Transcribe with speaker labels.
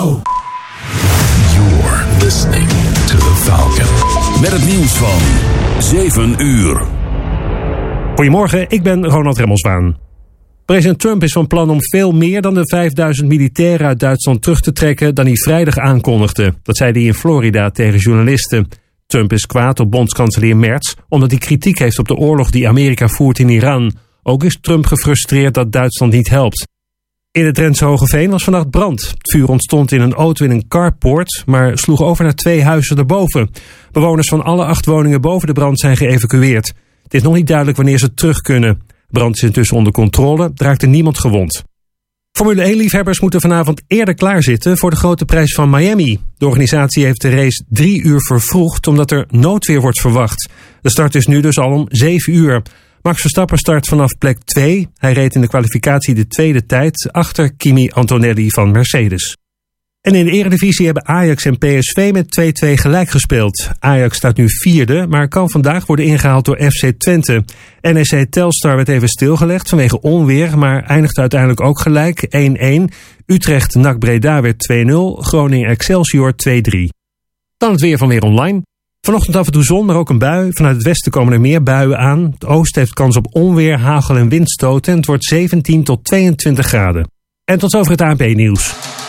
Speaker 1: You're listening to The Falcon. Met het nieuws van 7 uur.
Speaker 2: Goedemorgen, ik ben Ronald Remmelswaan. President Trump is van plan om veel meer dan de 5000 militairen uit Duitsland terug te trekken dan hij vrijdag aankondigde. Dat zei hij in Florida tegen journalisten. Trump is kwaad op bondskanselier Merz omdat hij kritiek heeft op de oorlog die Amerika voert in Iran. Ook is Trump gefrustreerd dat Duitsland niet helpt. In het Drentse Hogeveen was vannacht brand. Het vuur ontstond in een auto in een carport, maar sloeg over naar 2 huizen erboven. Bewoners van alle 8 woningen boven de brand zijn geëvacueerd. Het is nog niet duidelijk wanneer ze terug kunnen. Brand is intussen onder controle, er raakte niemand gewond. Formule 1-liefhebbers moeten vanavond eerder klaarzitten voor de grote prijs van Miami. De organisatie heeft de race 3 uur vervroegd omdat er noodweer wordt verwacht. De start is nu dus al om 7 uur. Max Verstappen start vanaf plek 2. Hij reed in de kwalificatie de tweede tijd achter Kimi Antonelli van Mercedes. En in de Eredivisie hebben Ajax en PSV met 2-2 gelijk gespeeld. Ajax staat nu 4e, maar kan vandaag worden ingehaald door FC Twente. NEC Telstar werd even stilgelegd vanwege onweer, maar eindigde uiteindelijk ook gelijk 1-1. Utrecht NAC Breda werd 2-0, Groningen Excelsior 2-3. Dan het weer van Weer Online. Vanochtend af en toe zon, maar ook een bui. Vanuit het westen komen er meer buien aan. Het oosten heeft kans op onweer, hagel en windstoten. En het wordt 17 tot 22 graden. En tot zover het ANP-nieuws.